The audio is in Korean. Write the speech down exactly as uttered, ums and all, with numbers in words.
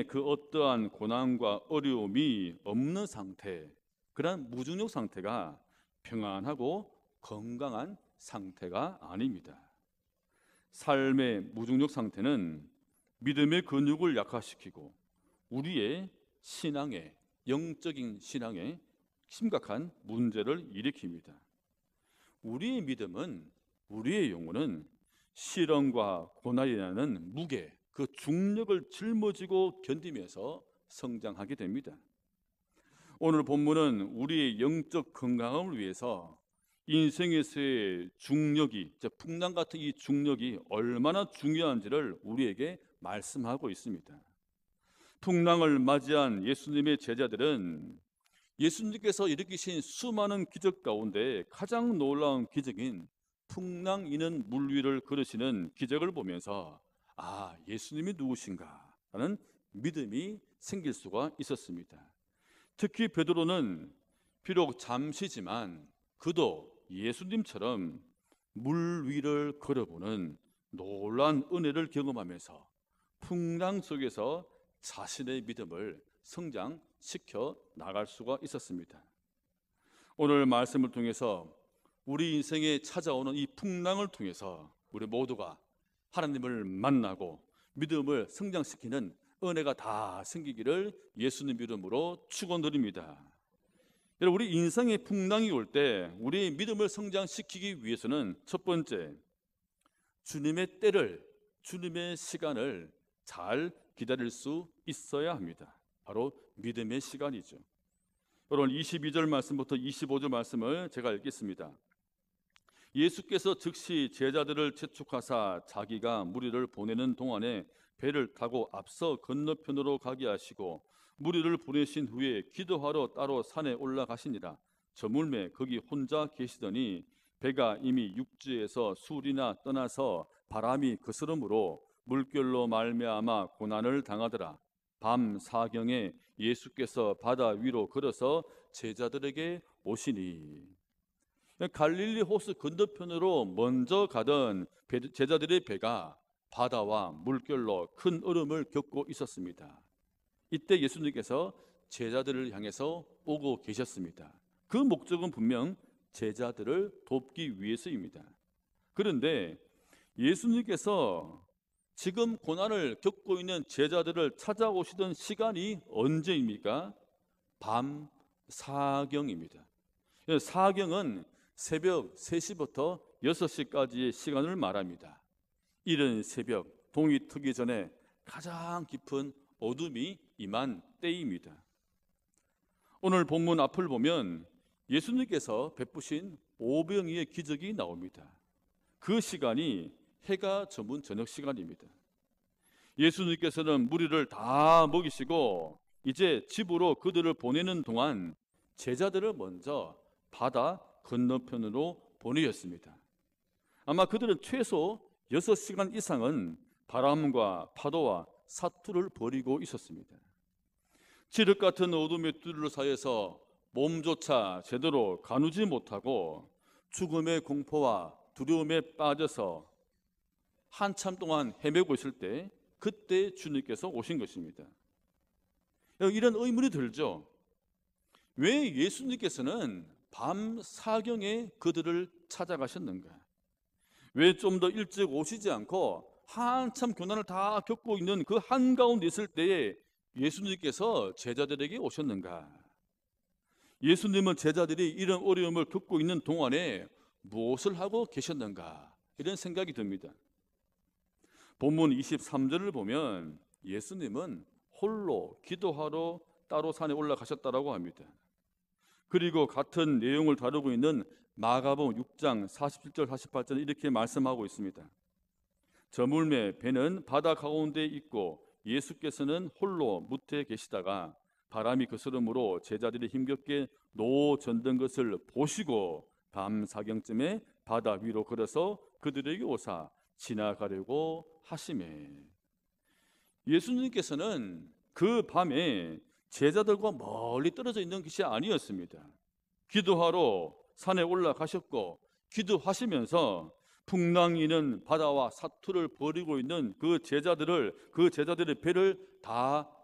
그 어떠한 고난과 어려움이 없는 상태, 그런 무중력 상태가 평안하고 건강한 상태가 아닙니다. 삶의 무중력 상태는 믿음의 근육을 약화시키고 우리의 신앙에, 영적인 신앙에 심각한 문제를 일으킵니다. 우리의 믿음은, 우리의 영혼은 시련과 고난이라는 무게, 그 중력을 짊어지고 견디면서 성장하게 됩니다. 오늘 본문은 우리의 영적 건강을 위해서 인생에서의 중력이, 풍랑 같은 이 중력이 얼마나 중요한지를 우리에게 말씀하고 있습니다. 풍랑을 맞이한 예수님의 제자들은 예수님께서 일으키신 수많은 기적 가운데 가장 놀라운 기적인 풍랑 이는 물 위를 걸으시는 기적을 보면서 아, 예수님이 누구신가 하는 믿음이 생길 수가 있었습니다. 특히 베드로는 비록 잠시지만 그도 예수님처럼 물 위를 걸어보는 놀라운 은혜를 경험하면서 풍랑 속에서 자신의 믿음을 성장시켜 나갈 수가 있었습니다. 오늘 말씀을 통해서 우리 인생에 찾아오는 이 풍랑을 통해서 우리 모두가 하나님을 만나고 믿음을 성장시키는 은혜가 다 생기기를 예수님 이름으로 축원드립니다. 여러분, 우리 인생의 풍랑이 올 때 우리의 믿음을 성장시키기 위해서는 첫 번째, 주님의 때를, 주님의 시간을 잘 기다릴 수 있어야 합니다. 바로 믿음의 시간이죠. 여러분, 이십이 절 말씀부터 이십오 절 말씀을 제가 읽겠습니다. 예수께서 즉시 제자들을 채축하사 자기가 무리를 보내는 동안에 배를 타고 앞서 건너편으로 가게 하시고 무리를 보내신 후에 기도하러 따로 산에 올라가시니라. 저물매 거기 혼자 계시더니 배가 이미 육지에서 술이나 떠나서 바람이 거스름으로 물결로 말미암아 고난을 당하더라. 밤 사경에 예수께서 바다 위로 걸어서 제자들에게 오시니. 갈릴리 호수 건너편으로 먼저 가던 제자들의 배가 바다와 물결로 큰 얼음을 겪고 있었습니다. 이때 예수님께서 제자들을 향해서 오고 계셨습니다. 그 목적은 분명 제자들을 돕기 위해서입니다. 그런데 예수님께서 지금 고난을 겪고 있는 제자들을 찾아오시던 시간이 언제입니까? 밤 사경입니다. 사경은 새벽 세 시부터 여섯 시까지의 시간을 말합니다. 이른 새벽, 동이 트기 전에 가장 깊은 어둠이 임한 때입니다. 오늘 본문 앞을 보면 예수님께서 베푸신 오병이의 기적이 나옵니다. 그 시간이 해가 저문 저녁 시간입니다. 예수님께서는 무리를 다 먹이시고 이제 집으로 그들을 보내는 동안 제자들을 먼저 바다 건너편으로 보내셨습니다. 아마 그들은 최소 여섯 시간 이상은 바람과 파도와 사투를 벌이고 있었습니다. 칠흑 같은 어둠의 뚜들 사이에서 몸조차 제대로 가누지 못하고 죽음의 공포와 두려움에 빠져서 한참 동안 헤매고 있을 때 그때 주님께서 오신 것입니다. 이런 의문이 들죠. 왜 예수님께서는 밤 사경에 그들을 찾아가셨는가? 왜 좀 더 일찍 오시지 않고 한참 고난을 다 겪고 있는 그 한가운데 있을 때에 예수님께서 제자들에게 오셨는가? 예수님은 제자들이 이런 어려움을 겪고 있는 동안에 무엇을 하고 계셨는가? 이런 생각이 듭니다. 본문 이십삼 절을 보면 예수님은 홀로 기도하러 따로 산에 올라가셨다라고 합니다. 그리고 같은 내용을 다루고 있는 마가복음 육 장 사십칠 절 사십팔 절은 이렇게 말씀하고 있습니다. 저물매 배는 바다 가운데 있고 예수께서는 홀로 무태에 계시다가 바람이 거스름으로 제자들이 힘겹게 노 젓는 것을 보시고 밤 사경쯤에 바다 위로 걸어서 그들에게 오사 지나가려고 하시매. 예수님께서는 그 밤에 제자들과 멀리 떨어져 있는 것이 아니었습니다. 기도하러 산에 올라가셨고 기도하시면서 풍랑이는 바다와 사투를 벌이고 있는 그 제자들을 그 제자들의 배를 다